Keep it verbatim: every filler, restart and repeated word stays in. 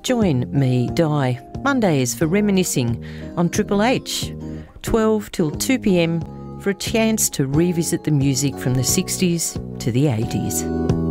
Join me, Di, Mondays for Reminiscing on Triple H, twelve till two p m for a chance to revisit the music from the sixties to the eighties.